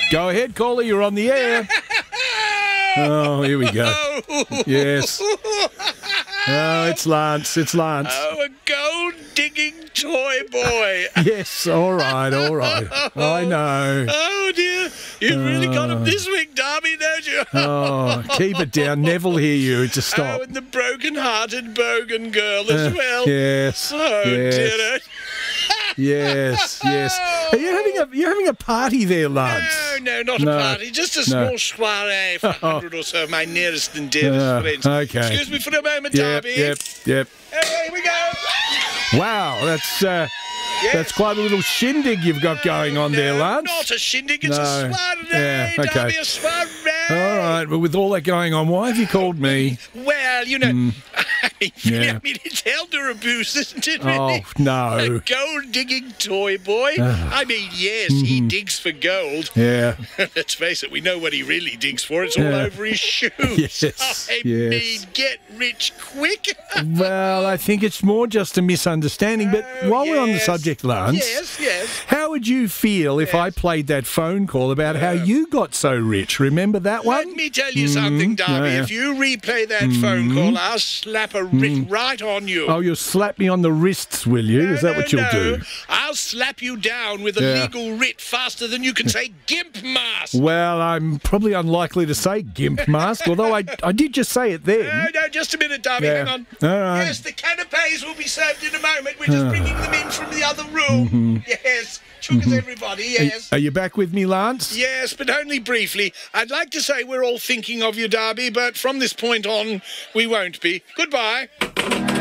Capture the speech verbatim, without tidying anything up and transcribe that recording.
Go ahead, caller. You're on the air. Oh, here we go. Yes. Oh, it's Lance. It's Lance. Oh, a gold-digging toy boy. Yes, all right, all right. I know. Oh, dear. You've really got him this week, Darby, don't you? Oh, keep it down. Never hear you to Oh, stop. and the broken-hearted bogan girl as Uh, well. Yes. Oh, yes. dear. Yes, yes. Are you having a you having a party there, Lance? No, no, not No. a party. Just a No. small soiree for a hundred or so of my nearest and dearest Ah, friends. okay. Excuse me for a moment, Yep, Darby. yep, yep. Hey, here we go. Wow, that's uh, Yes. that's quite a little shindig you've got going on no, there, Lance. Not a shindig, it's No. a soiree, Yeah, okay. Darby, a soiree. All right, but with all that going on, why have you called me? Well, you know, I, mean, Yeah. I mean, it's elder abuse, isn't it, Oh, really? no. A gold-digging toy boy. I mean, yes, he digs for gold. Yeah. Let's face it, we know what he really digs for. It's all Yeah. over his shoes. Yes, I yes. mean, get rich quick. Well, I think it's more just a misunderstanding. But Oh, while we're on the yes. subject, Lance, Yes, yes. how would you feel if I Yes. played that phone call about how you got so rich? Remember that one? Let me tell you something, Darby. yeah, yeah. If you replay that phone call, I'll slap a writ right on you. Oh, you'll slap me on the wrists, will you? No, Is that no, what you'll no. do? I'll slap you down with a Yeah. legal writ faster than you can say gimp mask. Well, I'm probably unlikely to say gimp mask, although I, I did just say it then. No, no, just a minute, Darby. Yeah. Hang on. All right. Yes, the canapes will be served in a moment. We're just bringing them in from the other room. Yes. Sugars, everybody, yes. Are you back with me, Lance? Yes, but only briefly. I'd like to say we're all thinking of you, Darby, but from this point on, we won't be. Goodbye.